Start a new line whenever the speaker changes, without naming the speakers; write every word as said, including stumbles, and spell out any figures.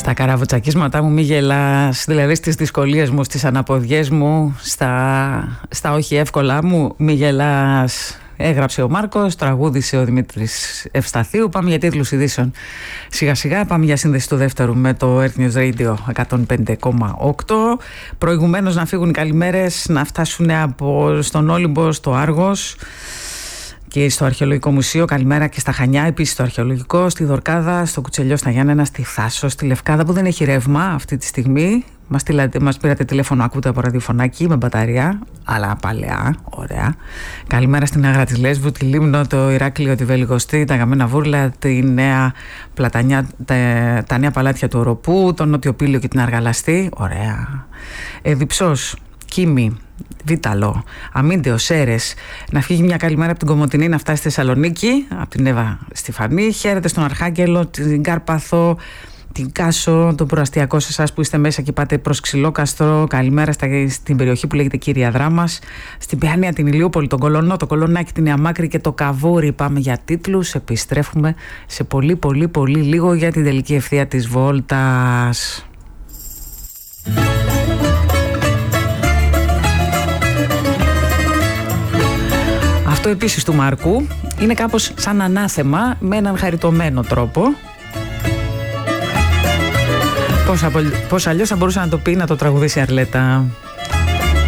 Στα καραβουτσακίσματά μου μη γελάς, δηλαδή στις δυσκολίες μου, στις αναποδιές μου, στα, στα όχι εύκολα μου μη γελάς. Έγραψε ο Μάρκος, τραγούδισε ο Δημήτρης Ευσταθίου. Πάμε για τίτλους ειδήσεων. Σιγά σιγά πάμε για σύνδεση του δεύτερου με το Earth News Radio εκατόν πέντε κόμμα οκτώ. Προηγουμένως να φύγουν οι καλημέρες, να φτάσουν από στον Όλυμπο, στο Άργος και στο Αρχαιολογικό Μουσείο. Καλημέρα και στα Χανιά, επίσης στο Αρχαιολογικό, στη Δορκάδα, στο Κουτσελιό, στα Γιάννενα, στη Θάσο, στη Λευκάδα που δεν έχει ρεύμα αυτή τη στιγμή. Μας, στείλατε, μας πήρατε τηλέφωνο, ακούτε από ραδιοφωνάκι με μπαταρία, αλλά παλαιά, ωραία. Καλημέρα στην Άγρα της Λέσβου, τη Λίμνο, το Ηράκλειο, τη Βελιγοστή, τα Γαμμένα Βούρλα, τη Νέα Πλατανιά, τα, τα Νέα Παλάτια του Οροπού, τον Νότιο Πήλιο και την Αργαλαστή, ωραία. Ε, Διψός, Κίμη, Βίταλο, Αμίντεο, Σέρες. Να φύγει μια καλημέρα από την Κομοτηνή να φτάσει στη Θεσσαλονίκη, από την Εύα Στιφανή. Χαίρετε στον Αρχάγγελο, την Κάρπαθο, την Κάσο, τον προαστιακό σε εσάς που είστε μέσα και πάτε προς Ξυλόκαστρο. Καλημέρα στα, στην περιοχή που λέγεται Κύρια Δράμας, στην Παιάνια, την Ηλιούπολη, τον Κολονό, το Κολονάκι, την Νέα Μάκρη και το Καβούρι. Πάμε για τίτλους, επιστρέφουμε σε πολύ πολύ πολύ λίγο για την τελική ευθεία της βόλτας. Αυτό επίσης του Μάρκου είναι κάπως σαν ανάθεμα με έναν χαριτωμένο τρόπο. Πώς, πώς αλλιώς θα μπορούσε να το πει, να το τραγουδήσει η Αρλέτα.